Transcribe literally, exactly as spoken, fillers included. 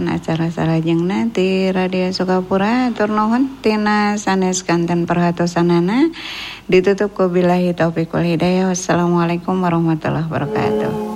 midengkeun acara salajengna ti Radio Sukapura. Atur nuhun tina sanes kanten perhatosanana. Ditutup ku billahi taufiq wal hidayah. Wassalamualaikum warahmatullahi wabarakatuh.